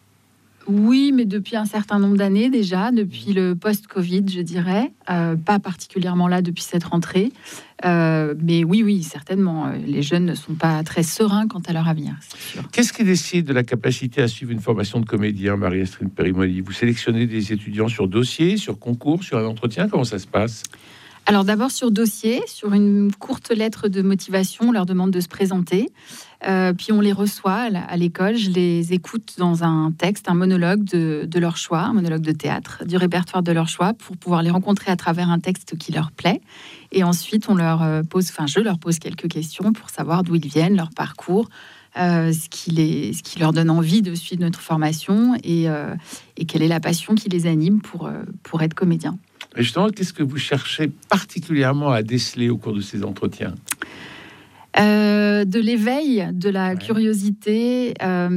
Oui, mais depuis un certain nombre d'années déjà, depuis le post-Covid, je dirais. Pas particulièrement là depuis cette rentrée. Mais oui, certainement. Les jeunes ne sont pas très sereins quant à leur avenir, c'est sûr. Qu'est-ce qui décide de la capacité à suivre une formation de comédien, Marie-Astrid Périmoni? Vous sélectionnez des étudiants sur dossier, sur concours, sur un entretien? Comment ça se passe? Alors d'abord sur dossier, sur une courte lettre de motivation, on leur demande de se présenter. Puis on les reçoit à l'école, je les écoute dans un texte, un monologue de leur choix, un monologue de théâtre, du répertoire de leur choix, pour pouvoir les rencontrer à travers un texte qui leur plaît. Et ensuite, je leur pose quelques questions pour savoir d'où ils viennent, leur parcours, ce qui leur donne envie de suivre notre formation et quelle est la passion qui les anime pour être comédien. Et justement, qu'est-ce que vous cherchez particulièrement à déceler au cours de ces entretiens? De l'éveil, de la curiosité,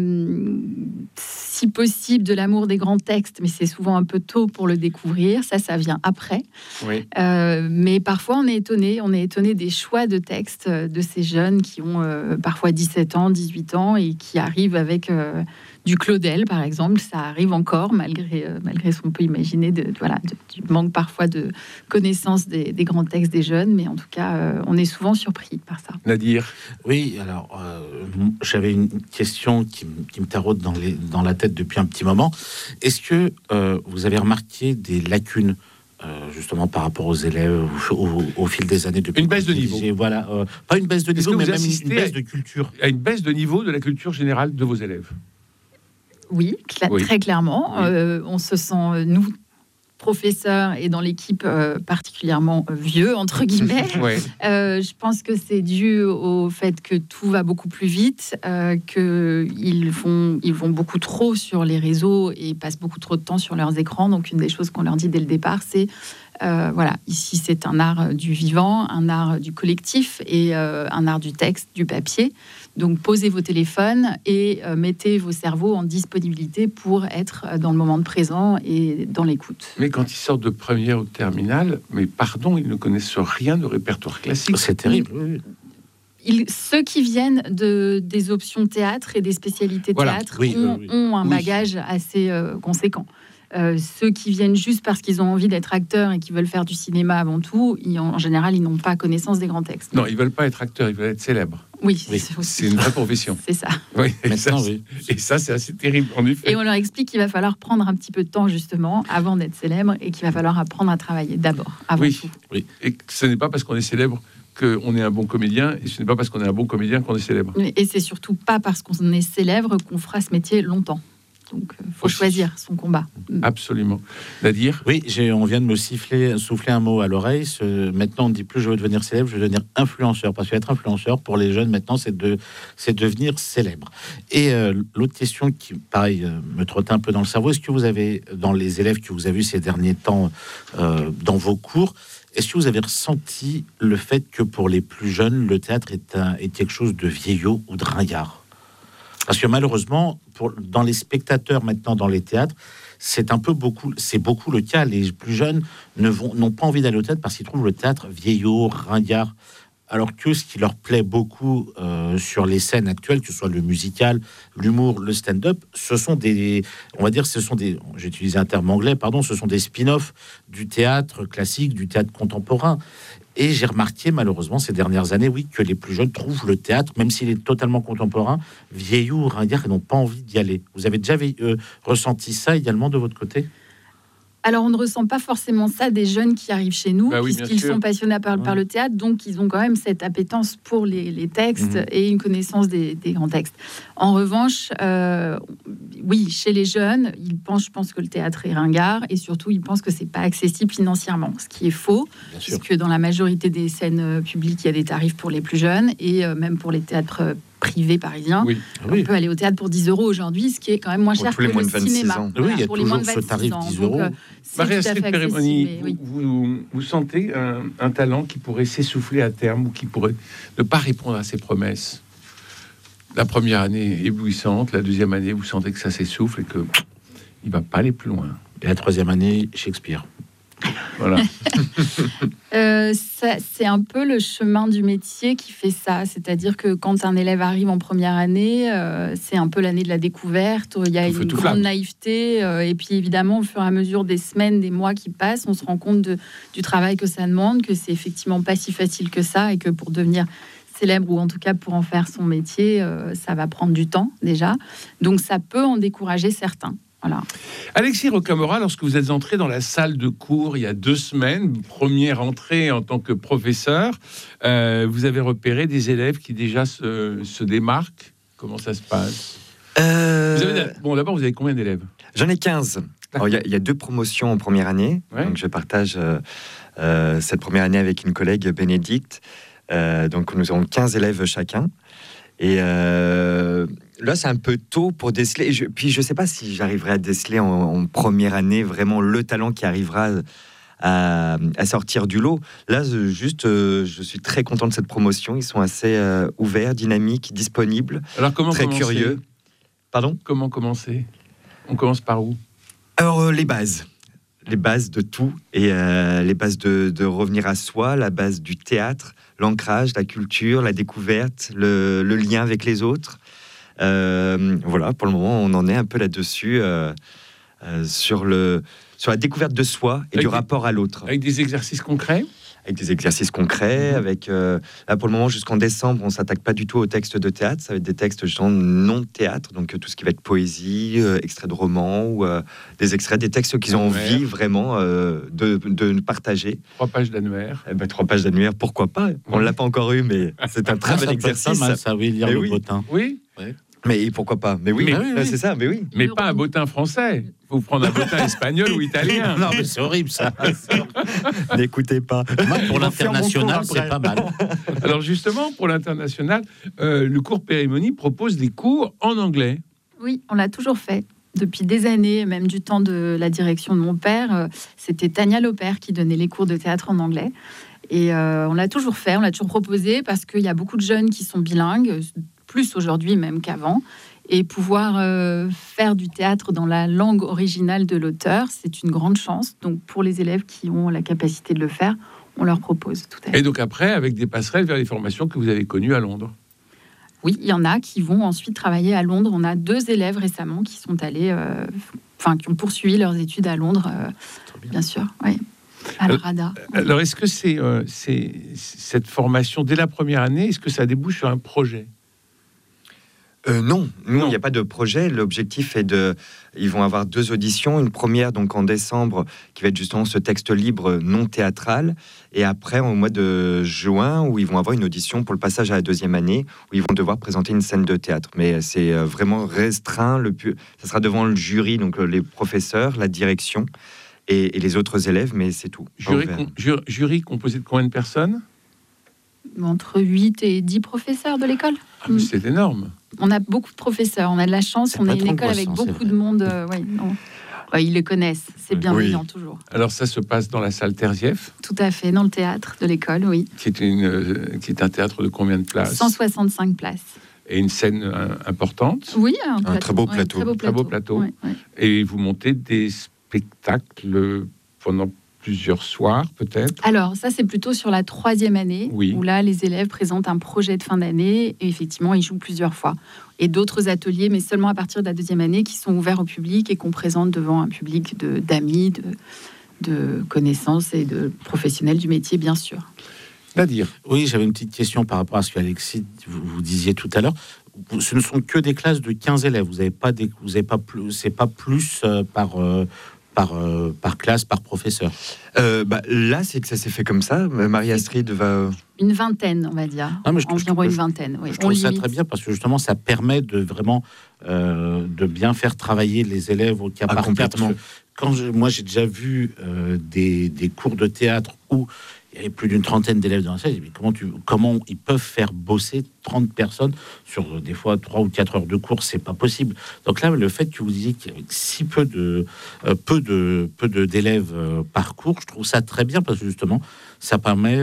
si possible de l'amour des grands textes, mais c'est souvent un peu tôt pour le découvrir, ça vient après. Oui. Mais parfois on est étonné des choix de textes de ces jeunes qui ont parfois 17 ans, 18 ans et qui arrivent avec du Claudel par exemple, ça arrive encore malgré ce qu'on peut imaginer du manque parfois de connaissance des grands textes des jeunes, mais en tout cas on est souvent surpris par ça. Nadir? Oui, alors j'avais une question qui me taraude dans la tête depuis un petit moment. Est-ce que vous avez remarqué des lacunes justement par rapport aux élèves au fil des années depuis une baisse de niveau? Voilà, pas une baisse de niveau, mais même une baisse de culture. À une baisse de niveau de la culture générale de vos élèves? Oui, très clairement. Oui. On se sent, nous, professeurs et dans l'équipe particulièrement vieux, entre guillemets. Ouais. Je pense que c'est dû au fait que tout va beaucoup plus vite, qu'ils vont beaucoup trop sur les réseaux et passent beaucoup trop de temps sur leurs écrans. Donc, une des choses qu'on leur dit dès le départ, c'est ici, c'est un art du vivant, un art du collectif et un art du texte, du papier. Donc, posez vos téléphones et mettez vos cerveaux en disponibilité pour être dans le moment présent et dans l'écoute. Mais quand ils sortent de première ou de terminale, ils ne connaissent rien de répertoire classique. C'est terrible. Ceux qui viennent des options théâtre et des spécialités théâtre ont un bagage assez conséquent. Ceux qui viennent juste parce qu'ils ont envie d'être acteurs et qui veulent faire du cinéma avant tout, en général, ils n'ont pas connaissance des grands textes. Non, ils veulent pas être acteurs, ils veulent être célèbres. Oui, c'est une vraie profession. C'est ça. Oui, et ça, c'est assez terrible, en effet. Et on leur explique qu'il va falloir prendre un petit peu de temps, justement, avant d'être célèbre, et qu'il va falloir apprendre à travailler d'abord, avant tout. Oui, et que ce n'est pas parce qu'on est célèbre qu'on est un bon comédien, et ce n'est pas parce qu'on est un bon comédien qu'on est célèbre. Et c'est surtout pas parce qu'on est célèbre qu'on fera ce métier longtemps. Donc, il faut choisir son combat. Absolument. Nadir ? Oui, on vient de me souffler un mot à l'oreille. Maintenant, on ne dit plus je veux devenir célèbre, je veux devenir influenceur. Parce qu'être influenceur, pour les jeunes, maintenant, c'est devenir célèbre. Et l'autre question qui, pareil, me trottait un peu dans le cerveau, est-ce que vous avez, dans les élèves que vous avez vus ces derniers temps dans vos cours, est-ce que vous avez ressenti le fait que pour les plus jeunes, le théâtre est quelque chose de vieillot ou de ringard ? Parce que malheureusement, dans les spectateurs maintenant dans les théâtres, c'est beaucoup le cas. Les plus jeunes n'ont pas envie d'aller au théâtre parce qu'ils trouvent le théâtre vieillot, ringard. Alors que ce qui leur plaît beaucoup sur les scènes actuelles, que ce soit le musical, l'humour, le stand-up, ce sont des, j'utilise un terme anglais, ce sont des spin-offs du théâtre classique, du théâtre contemporain. Et j'ai remarqué, malheureusement, ces dernières années, que les plus jeunes trouvent le théâtre, même s'il est totalement contemporain, vieillot ou ringard, et n'ont pas envie d'y aller. Vous avez déjà ressenti ça également de votre côté ? Alors, on ne ressent pas forcément ça des jeunes qui arrivent chez nous, puisqu'ils sont passionnés par le théâtre, donc ils ont quand même cette appétence pour les textes et une connaissance des grands textes. En revanche, oui, chez les jeunes, je pense que le théâtre est ringard, et surtout, ils pensent que c'est pas accessible financièrement, ce qui est faux, puisque dans la majorité des scènes publiques, il y a des tarifs pour les plus jeunes, et même pour les théâtres privés parisiens. On peut aller au théâtre pour 10 € aujourd'hui, ce qui est quand même moins cher que le cinéma. Oui, il y a pour les moins de toujours ce tarif 10 donc, €. Marie-Astrid Perimoni, vous sentez un talent qui pourrait s'essouffler à terme ou qui pourrait ne pas répondre à ses promesses ? La première année éblouissante, la deuxième année, vous sentez que ça s'essouffle et que il va pas aller plus loin. Et la troisième année, Shakespeare. Voilà. C'est un peu le chemin du métier qui fait ça. C'est-à-dire que quand un élève arrive en première année, c'est un peu l'année de la découverte. Il y a une grande naïveté. Et puis évidemment, au fur et à mesure des semaines, des mois qui passent, on se rend compte du travail que ça demande, que c'est effectivement pas si facile que ça, et que pour devenir célèbre, ou en tout cas pour en faire son métier, ça va prendre du temps déjà. Donc ça peut en décourager certains. Voilà. Alexis Rocamora, lorsque vous êtes entré dans la salle de cours il y a 2 semaines, première entrée en tant que professeur, vous avez repéré des élèves qui déjà se démarquent. Comment ça se passe ? D'abord, vous avez combien d'élèves ? J'en ai 15. Il y a 2 promotions en première année. Donc je partage cette première année avec une collègue, Bénédicte. Donc nous avons 15 élèves chacun. Et là, c'est un peu tôt pour déceler. Puis je ne sais pas si j'arriverai à déceler en première année vraiment le talent qui arrivera à sortir du lot. Là, je suis très content de cette promotion. Ils sont assez ouverts, dynamiques, disponibles. Alors, très curieux. Pardon ? Comment commencer ? On commence par où ? Alors, les bases de tout. Et les bases de revenir à soi, la base du théâtre, l'ancrage, la culture, la découverte, le lien avec les autres. Voilà, pour le moment, on en est un peu là-dessus, sur la découverte de soi et du rapport à l'autre. Avec des exercices concrets ? Avec des exercices concrets, avec... là, pour le moment, jusqu'en décembre, on ne s'attaque pas du tout aux textes de théâtre. Ça va être des textes, justement, non-théâtre, donc tout ce qui va être poésie, extraits de romans, ou des extraits des textes qu'ils ont envie, vraiment, de partager. 3 pages d'annuaire. 3 pages d'annuaire, pourquoi pas ? On ne l'a pas encore eu, mais c'est un très bel exercice. Ça veut lire le bottin. Oui. Mais pourquoi pas ? Mais oui, c'est ça, mais oui. Mais pas un bottin français. Il faut prendre un bottin espagnol ou italien. Non, mais c'est horrible, ça. N'écoutez pas. Moi, pour l'international, c'est pas mal. Alors justement, pour l'international, le cours Perimoni propose des cours en anglais. Oui, on l'a toujours fait. Depuis des années, même du temps de la direction de mon père, c'était Tania Lopère qui donnait les cours de théâtre en anglais. Et on l'a toujours fait, on l'a toujours proposé, parce qu'il y a beaucoup de jeunes qui sont bilingues, plus aujourd'hui même qu'avant, et pouvoir faire du théâtre dans la langue originale de l'auteur, c'est une grande chance. Donc pour les élèves qui ont la capacité de le faire, on leur propose tout à fait. Et donc après, avec des passerelles vers les formations que vous avez connues à Londres. Oui, il y en a qui vont ensuite travailler à Londres. On a 2 élèves récemment qui sont allés qui ont poursuivi leurs études à Londres, bien sûr, oui, à la RADA. Alors, est-ce que c'est cette formation dès la première année, est-ce que ça débouche sur un projet ? Non, il n'y a pas de projet. L'objectif est ils vont avoir 2 auditions. Une première, donc en décembre, qui va être justement ce texte libre non théâtral. Et après, au mois de juin, où ils vont avoir une audition pour le passage à la 2e année, où ils vont devoir présenter une scène de théâtre. Mais c'est vraiment restreint. Ça sera devant le jury, donc les professeurs, la direction et les autres élèves, mais c'est tout. Jury composé de combien de personnes ? Entre 8 et 10 professeurs de l'école. Ah, mais c'est énorme. On a beaucoup de professeurs, on a de la chance, on est une école avec beaucoup de monde. Ils les connaissent, c'est bienveillant toujours. Alors ça se passe dans la salle Terzieff ? Tout à fait, dans le théâtre de l'école, oui. Qui est un théâtre de combien de places ? 165 places. Et une scène importante ? Oui, un très beau plateau. Très beau plateau. Oui. Et vous montez des spectacles pendant plusieurs soirs, peut-être ? Alors, ça, c'est plutôt sur la 3e année, où là, les élèves présentent un projet de fin d'année, et effectivement, ils jouent plusieurs fois. Et d'autres ateliers, mais seulement à partir de la 2e année, qui sont ouverts au public et qu'on présente devant un public d'amis, de connaissances et de professionnels du métier, bien sûr. C'est-à-dire ? Oui, j'avais une petite question par rapport à ce qu'Alexis, vous disiez tout à l'heure. Ce ne sont que des classes de 15 élèves. Vous n'avez pas plus, c'est pas plus par classe, par professeur. Là, c'est que ça s'est fait comme ça. Marie-Astrid va... Une vingtaine, on va dire. Environ une vingtaine. Oui. Je trouve ça très bien parce que justement, ça permet de vraiment de bien faire travailler les élèves au cas par cas. Moi, j'ai déjà vu des cours de théâtre où il y avait plus d'une trentaine d'élèves dans la salle. Mais comment ils peuvent faire bosser 30 personnes sur des fois 3 ou 4 heures de cours, c'est pas possible. Donc là, le fait que vous disiez qu'avec si peu d'élèves par cours, je trouve ça très bien parce que justement, ça permet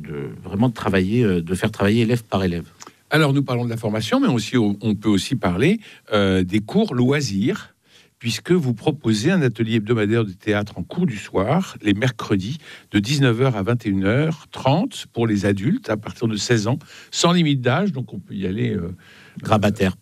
de faire travailler élève par élève. Alors, nous parlons de la formation, mais on peut aussi parler des cours loisirs, puisque vous proposez un atelier hebdomadaire de théâtre en cours du soir, les mercredis, de 19h à 21h30 pour les adultes à partir de 16 ans, sans limite d'âge, donc on peut y aller... grabataire.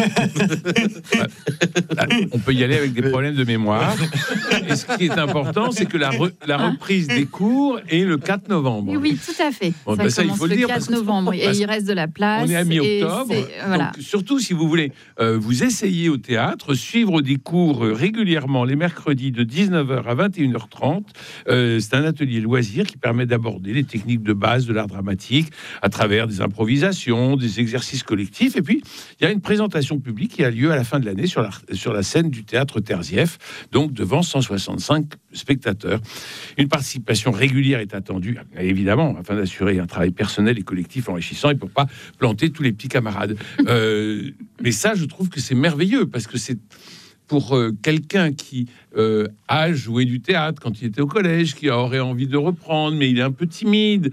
On peut y aller avec des problèmes de mémoire. Et ce qui est important, c'est que la reprise des cours est le 4 novembre. Oui, tout à fait. Bon, ça il faut le dire. 4 novembre, et il reste de la place. On est à mi-octobre. Voilà. Donc, surtout si vous voulez vous essayer au théâtre, suivre des cours régulièrement les mercredis de 19h à 21h30. C'est un atelier loisir qui permet d'aborder les techniques de base de l'art dramatique à travers des improvisations, des exercices collectifs. Et puis, il y a une présentation publique qui a lieu à la fin de l'année sur la scène du théâtre Terzieff, donc devant 165 spectateurs. Une participation régulière est attendue, évidemment, afin d'assurer un travail personnel et collectif enrichissant et pour pas planter tous les petits camarades. Mais ça, je trouve que c'est merveilleux parce que c'est pour quelqu'un qui a joué du théâtre quand il était au collège, qui aurait envie de reprendre, mais il est un peu timide,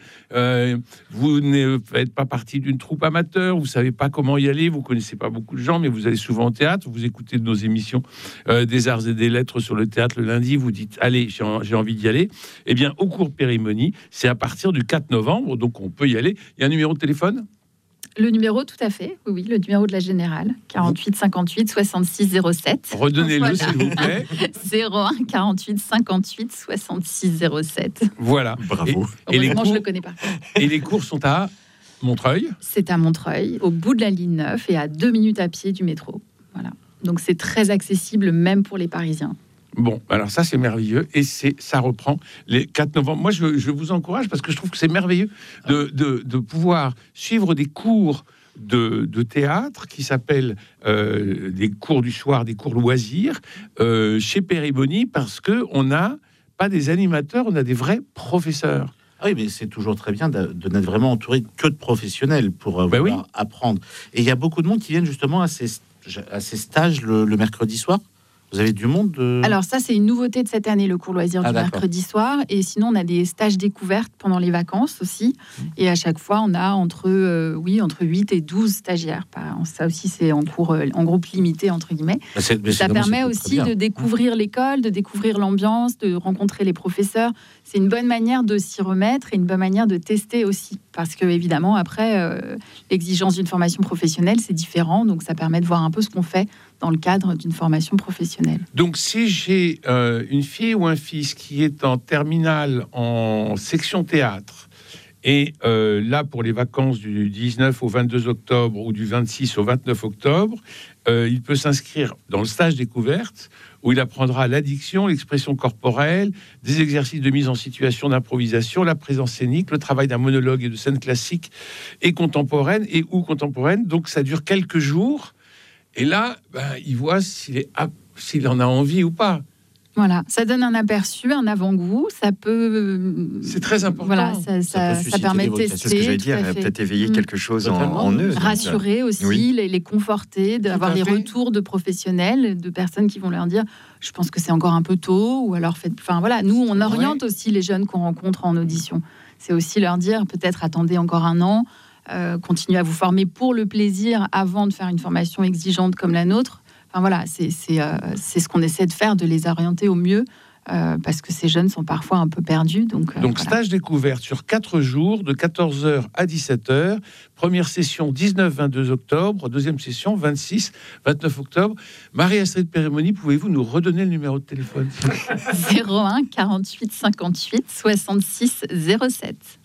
vous ne faites pas partie d'une troupe amateur, vous savez pas comment y aller, vous connaissez pas beaucoup de gens, mais vous allez souvent au théâtre, vous écoutez de nos émissions des arts et des lettres sur le théâtre le lundi, vous dites, allez, j'ai envie d'y aller. Eh bien, au cours Périmonie, c'est à partir du 4 novembre, donc on peut y aller. Il y a un numéro de téléphone ? Le numéro, tout à fait, oui, le numéro de la Générale, 48 58 66 07. Redonnez-le, s'il vous plaît. 01 48 58 66 07. Voilà. Bravo. Et les cours, je le connais pas. Et les cours sont à Montreuil ? C'est à Montreuil, au bout de la ligne 9 et à 2 minutes à pied du métro. Voilà. Donc c'est très accessible, même pour les Parisiens. Bon, alors ça c'est merveilleux et ça reprend les 4 novembre. Moi je vous encourage parce que je trouve que c'est merveilleux de pouvoir suivre des cours de théâtre qui s'appellent des cours du soir, des cours loisirs chez Périmonie parce qu'on n'a pas des animateurs, on a des vrais professeurs. Ah oui, mais c'est toujours très bien de n'être vraiment entouré que de professionnels pour apprendre. Et il y a beaucoup de monde qui viennent justement à ces stages le mercredi soir. Vous avez du monde Alors ça, c'est une nouveauté de cette année, le cours loisir du mercredi soir. Et sinon, on a des stages découvertes pendant les vacances aussi. Et à chaque fois, on a entre 8 et 12 stagiaires. Ça aussi, c'est en groupe limité, entre guillemets. Ça permet aussi de découvrir l'école, de découvrir l'ambiance, de rencontrer les professeurs. C'est une bonne manière de s'y remettre et une bonne manière de tester aussi. Parce que, évidemment, après, l'exigence d'une formation professionnelle, c'est différent. Donc, ça permet de voir un peu ce qu'on fait dans le cadre d'une formation professionnelle. Donc, si j'ai une fille ou un fils qui est en terminale en section théâtre, et là, pour les vacances du 19 au 22 octobre ou du 26 au 29 octobre, il peut s'inscrire dans le stage découverte, où il apprendra l'addiction, l'expression corporelle, des exercices de mise en situation d'improvisation, la présence scénique, le travail d'un monologue et de scène classique et contemporaine, et ou contemporaine. Donc, ça dure quelques jours. Et là, il voit s'il en a envie ou pas. Voilà, ça donne un aperçu, un avant-goût. Ça peut. C'est très important. Voilà, ça permet de tester. C'est ce que je vais dire, peut-être éveiller quelque chose en eux. Rassurer aussi, les conforter, d'avoir les retours de professionnels, de personnes qui vont leur dire je pense que c'est encore un peu tôt, ou alors Enfin voilà, nous, on oriente aussi les jeunes qu'on rencontre en audition. C'est aussi leur dire peut-être attendez encore un an, continuez à vous former pour le plaisir avant de faire une formation exigeante comme la nôtre. Enfin, voilà, c'est ce qu'on essaie de faire, de les orienter au mieux, parce que ces jeunes sont parfois un peu perdus. Donc voilà. Stage découverte sur 4 jours, de 14h à 17h. Première session 19-22 octobre, deuxième session 26-29 octobre. Marie-Astrid Périmoni, pouvez-vous nous redonner le numéro de téléphone? 01 48 58 66 07.